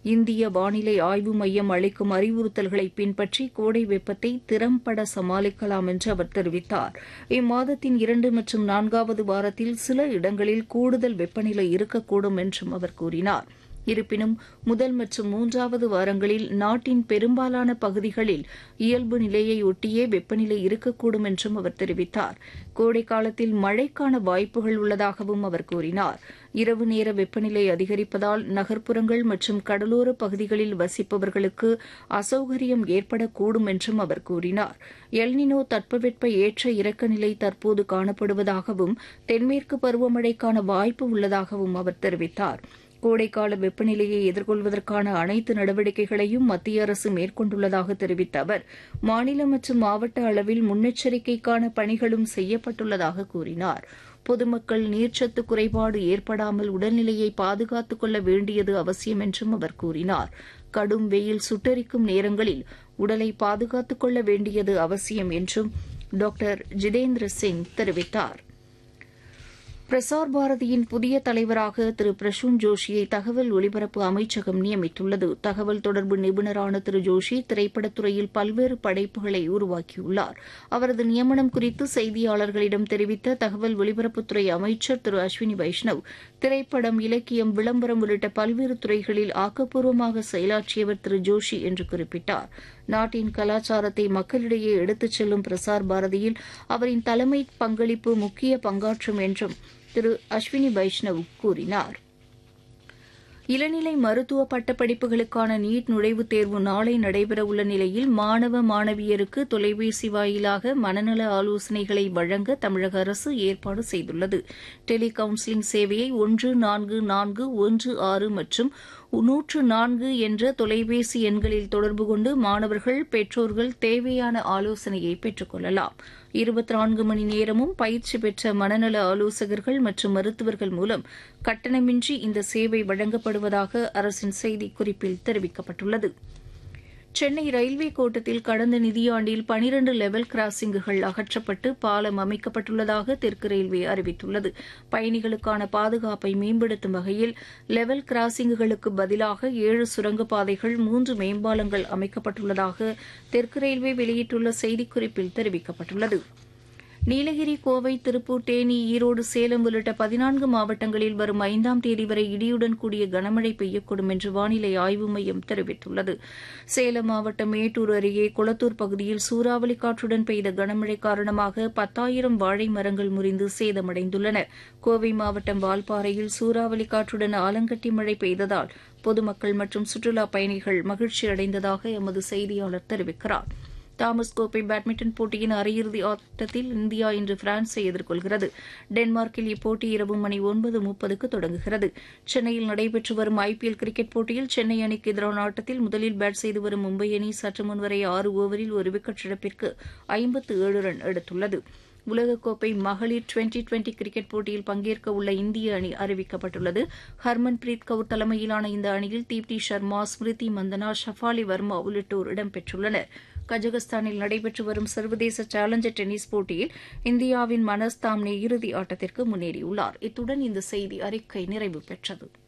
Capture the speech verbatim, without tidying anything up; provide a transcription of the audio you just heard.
இந்திய வானிலை ஆய்வு மையம் அளிக்கும் அறிவுறுத்தல்களை பின்பற்றி கோடை வெப்பத்தை திறம்பட சமாளிக்கலாம் என்று அவர் தெரிவித்தார். இம்மாதத்தின் இரண்டு மற்றும் நான்காவது வாரத்தில் சில இடங்களில் கூடுதல் வெப்பநிலை இருக்கக்கூடும் என்றும் அவர் கூறினார். இருப்பினும் முதல் மற்றும் மூன்றாவது வாரங்களில் நாட்டின் பெரும்பாலான பகுதிகளில் இயல்பு நிலையை ஒட்டியே வெப்பநிலை இருக்கக்கூடும் என்றும் அவர் தெரிவித்தார். கோடை காலத்தில் மழைக்கான வாய்ப்புகள் உள்ளதாகவும் அவர் கூறினார். இரவு நேர வெப்பநிலை அதிகரிப்பதால் நகர்ப்புறங்கள் மற்றும் கடலோர பகுதிகளில் வசிப்பவர்களுக்கு அசௌகரியம் ஏற்படக்கூடும் என்றும் அவர் கூறினார். எல்னினோ தட்பவெட்ப ஏற்ற இறக்க நிலை தற்போது காணப்படுவதாகவும் தென்மேற்கு பருவமழைக்கான வாய்ப்பு உள்ளதாகவும் அவர் தெரிவித்தார். கோடைக்கால வெப்பநிலையை எதிர்கொள்வதற்கான அனைத்து நடவடிக்கைகளையும் மத்திய அரசு மேற்கொண்டுள்ளதாக தெரிவித்த அவர் மாநில மற்றும் மாவட்ட அளவில் முன்னெச்சரிக்கைக்கான பணிகளும் செய்யப்பட்டுள்ளதாக கூறினார். பொதுமக்கள் நீர்ச்சத்து குறைபாடு ஏற்படாமல் உடல்நிலையை பாதுகாத்துக் கொள்ள வேண்டியது அவசியம் என்றும் அவர் கூறினார். கடும் வெயில் சுட்டெரிக்கும் நேரங்களில் உடலை பாதுகாத்துக் கொள்ள வேண்டியது அவசியம் என்றும் டாக்டர் ஜிதேந்திர சிங் தெரிவித்தார். பிரசார் பாரதியின் புதிய தலைவராக திரு பிரசூன் ஜோஷியை தகவல் ஒலிபரப்பு அமைச்சகம் நியமித்துள்ளது. தகவல் தொடர்பு நிபுணரான திரு ஜோஷி திரைப்படத்துறையில் பல்வேறு படைப்புகளை உருவாக்கியுள்ளார். அவரது நியமனம் குறித்து செய்தியாளர்களிடம் தெரிவித்த தகவல் ஒலிபரப்புத்துறை அமைச்சர் திரு அஸ்வினி வைஷ்ணவ், திரைப்படம், இலக்கியம், விளம்பரம் உள்ளிட்ட பல்வேறு துறைகளில் ஆக்கப்பூர்வமாக செயலாற்றியவர் திரு ஜோஷி என்று குறிப்பிட்டார். நாட்டின் கலாச்சாரத்தை மக்களிடையே எடுத்துச் செல்லும் பிரசார் பாரதியில் அவரின் தலைமை பங்களிப்பு முக்கிய பங்காற்றும் என்றும் திரு அஸ்வினி வைஷ்ணவ் கூறினார். இளநிலை மருத்துவ பட்டப்படிப்புகளுக்கான நீட் நுழைவுத் தேர்வு நாளை நடைபெறவுள்ள நிலையில் மாணவ மாணவியருக்கு தொலைபேசி வாயிலாக மனநல ஆலோசனைகளை வழங்க தமிழக அரசு ஏற்பாடு செய்துள்ளது. டெலி கவுன்சிலிங் சேவையை ஒன்று நான்கு நான்கு ஒன்று ஆறு மற்றும் நூற்று நான்கு என்ற தொலைபேசி எண்களில் தொடர்பு கொண்டு மாணவர்கள், பெற்றோர்கள் தேவையான ஆலோசனையை பெற்றுக் கொள்ளலாம். இருபத்தி நான்கு மணி நேரமும் பயிற்சி பெற்ற மனநல ஆலோசகர்கள் மற்றும் மருத்துவர்கள் மூலம் கட்டணமின்றி இந்த சேவை வழங்கப்படுவதாக அரசின் செய்திக்குறிப்பில் தெரிவிக்கப்பட்டுள்ளது. சென்னை ரயில்வே கோட்டத்தில் கடந்த நிதியாண்டில் பனிரண்டு லெவல் கிராசிங்குகள் அகற்றப்பட்டு பாலம் அமைக்கப்பட்டுள்ளதாக தெற்கு ரயில்வே அறிவித்துள்ளது. பயணிகளுக்கான பாதுகாப்பை மேம்படுத்தும் வகையில் லெவல் கிராசிங்குகளுக்கு பதிலாக ஏழு சுரங்கப்பாதைகள், மூன்று மேம்பாலங்கள் அமைக்கப்பட்டுள்ளதாக தெற்கு ரயில்வே வெளியிட்டுள்ள செய்திக்குறிப்பில் தெரிவிக்கப்பட்டுள்ளது. நீலகிரி, கோவை, திருப்பூர், தேனி, ஈரோடு, சேலம் உள்ளிட்ட பதினான்கு மாவட்டங்களில் வரும் ஐந்தாம் தேதி வரை இடியுடன் கூடிய கனமழை பெய்யக்கூடும் என்று வானிலை ஆய்வு மையம் தெரிவித்துள்ளது. சேலம் மாவட்டம் மேட்டூர் அருகே குளத்தூர் பகுதியில் சூறாவளி காற்றுடன் பெய்த கனமழை காரணமாக பத்தாயிரம் வாழை மரங்கள் முறிந்து சேதமடைந்துள்ளன. கோவை மாவட்டம் வால்பாறையில் சூறாவளி காற்றுடன் ஆலங்கட்டி மழை பெய்ததால் பொதுமக்கள் மற்றும் சுற்றுலாப் பயணிகள் மகிழ்ச்சியடைந்ததாக எமது செய்தியாளர் தெரிவிக்கிறார். தாமஸ் கோப்பை பேட்மிண்டன் போட்டியின் அரையிறுதி ஆட்டத்தில் இந்தியா இன்று பிரான்ஸை எதிர்கொள்கிறது. டென்மார்க்கில் இப்போட்டி இரவு மணி ஒன்பது முப்பதுக்கு தொடங்குகிறது. சென்னையில் நடைபெற்று வரும் ஐபிஎல் கிரிக்கெட் போட்டியில் சென்னை அணிக்கு எதிரான ஆட்டத்தில் முதலில் பேட் செய்து வரும் மும்பை அணி சற்று முன்வரை ஆறு ஓவரில் ஒரு விக்கெட் இழப்பிற்கு ஐம்பத்து ஏழு ரன் எடுத்துள்ளது. உலகக்கோப்பை மகளிர் டுவெண்டி டுவெண்டி கிரிக்கெட் போட்டியில் பங்கேற்க உள்ள இந்திய அணி அறிவிக்கப்பட்டுள்ளது. ஹர்மன்பிரீத் கவுர் தலைமையிலான இந்த அணியில் தீப்தி சர்மா, ஸ்மிருதி மந்தனா, ஷஃபாலி வர்மா உள்ளிட்டோர் இடம்பெற்றுள்ளனர். கஜகஸ்தானில் நடைபெற்று வரும் சர்வதேச சேலஞ்சர் டென்னிஸ் போட்டியில் இந்தியாவின் மனஸ் தாம்னே இறுதி ஆட்டத்திற்கு முன்னேறியுள்ளார். இத்துடன் இந்த செய்தி அறிக்கை நிறைவு பெற்றது.